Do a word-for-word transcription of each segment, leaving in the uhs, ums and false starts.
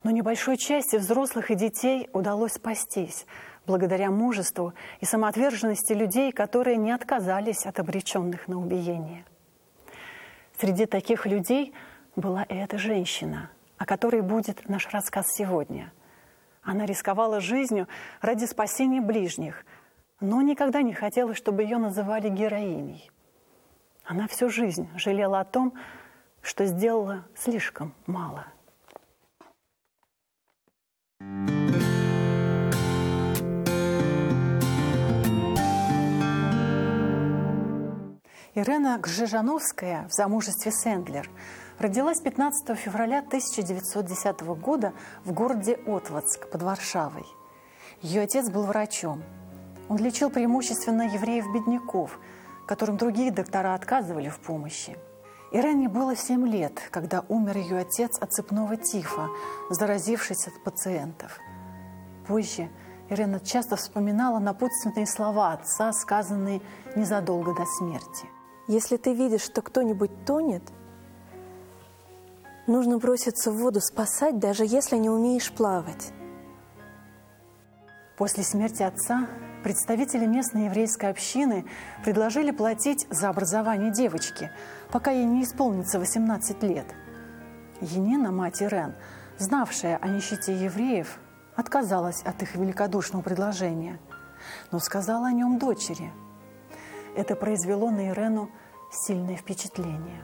Но небольшой части взрослых и детей удалось спастись благодаря мужеству и самоотверженности людей, которые не отказались от обреченных на убиение. Среди таких людей была и эта женщина, о которой будет наш рассказ сегодня. Она рисковала жизнью ради спасения ближних, но никогда не хотела, чтобы ее называли героиней. Она всю жизнь жалела о том, что сделала слишком мало. Ирена Гжижановская в замужестве Сендлер родилась пятнадцатого февраля тысяча девятьсот десятого года в городе Отводск под Варшавой. Ее отец был врачом. Он лечил преимущественно евреев-бедняков, которым другие доктора отказывали в помощи. Ирене было семь лет, когда умер ее отец от цепного тифа, заразившись от пациентов. Позже Ирена часто вспоминала напутственные слова отца, сказанные незадолго до смерти. Если ты видишь, что кто-нибудь тонет, нужно броситься в воду спасать, даже если не умеешь плавать. После смерти отца представители местной еврейской общины предложили платить за образование девочки, пока ей не исполнится восемнадцать лет. Енина, мать Ирен, знавшая о нищете евреев, отказалась от их великодушного предложения, но сказала о нем дочери. Это произвело на Ирену сильное впечатление.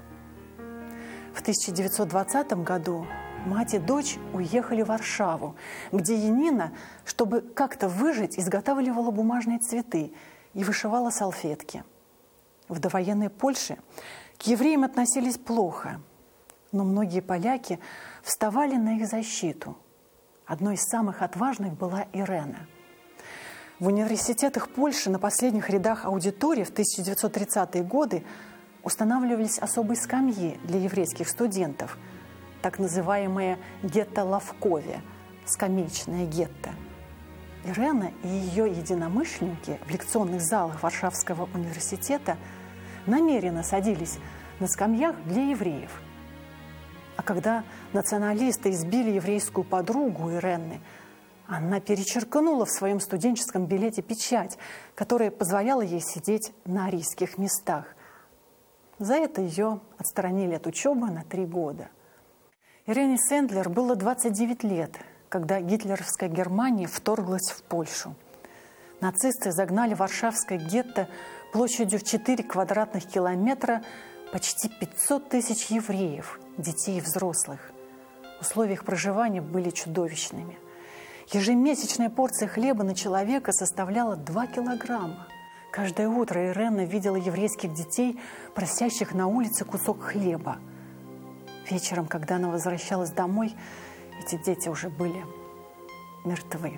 В тысяча девятьсот двадцатом году мать и дочь уехали в Варшаву, где Енина, чтобы как-то выжить, изготавливала бумажные цветы и вышивала салфетки. В довоенной Польше к евреям относились плохо, но многие поляки вставали на их защиту. Одной из самых отважных была Ирена. В университетах Польши на последних рядах аудитории в тысяча девятьсот тридцатые годы устанавливались особые скамьи для еврейских студентов, так называемые гетто-лавкове, скамеечное гетто. Ирена и ее единомышленники в лекционных залах Варшавского университета намеренно садились на скамьях для евреев. А когда националисты избили еврейскую подругу Ирены, она перечеркнула в своем студенческом билете печать, которая позволяла ей сидеть на арийских местах. За это ее отстранили от учебы на три года. Ирене Сендлер было двадцать девять лет, когда гитлеровская Германия вторглась в Польшу. Нацисты загнали варшавское гетто площадью в четыре квадратных километра почти пятьсот тысяч евреев, детей и взрослых. Условия их проживания были чудовищными. Ежемесячная порция хлеба на человека составляла два килограмма. Каждое утро Ирена видела еврейских детей, просящих на улице кусок хлеба. Вечером, когда она возвращалась домой, эти дети уже были мертвы.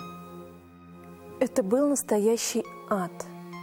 Это был настоящий ад.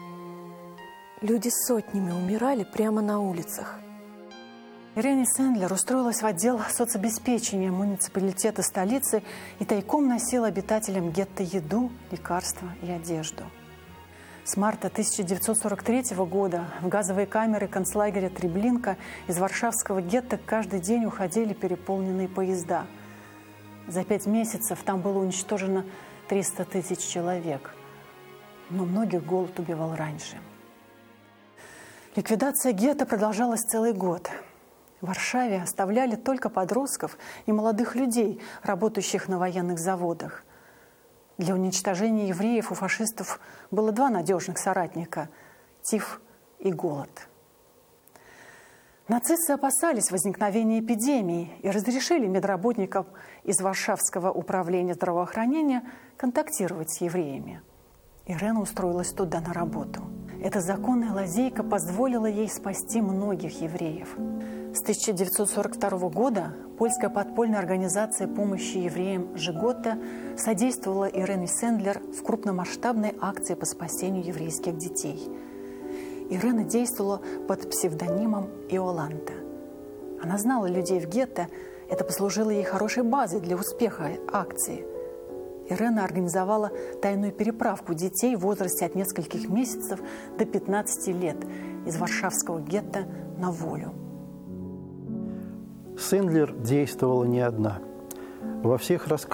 Люди сотнями умирали прямо на улицах. Ирене Сендлер устроилась в отдел соцобеспечения муниципалитета столицы и тайком носила обитателям гетто еду, лекарства и одежду. С марта тысяча девятьсот сорок третьего года в газовые камеры концлагеря Треблинка из варшавского гетто каждый день уходили переполненные поезда. За пять месяцев там было уничтожено триста тысяч человек, но многих голод убивал раньше. Ликвидация гетто продолжалась целый год. В Варшаве оставляли только подростков и молодых людей, работающих на военных заводах. Для уничтожения евреев у фашистов было два надежных соратника – тиф и голод. Нацисты опасались возникновения эпидемии и разрешили медработникам из Варшавского управления здравоохранения контактировать с евреями. Ирена устроилась туда на работу. Эта законная лазейка позволила ей спасти многих евреев. С тысяча девятьсот сорок второго года польская подпольная организация помощи евреям «Жигота» содействовала Ирене Сендлер в крупномасштабной акции по спасению еврейских детей. Ирена действовала под псевдонимом Иоланта. Она знала людей в гетто, это послужило ей хорошей базой для успеха акции. Ирена организовала тайную переправку детей в возрасте от нескольких месяцев до пятнадцати лет из варшавского гетто на волю. Сендлер действовала не одна. Во всех рассказах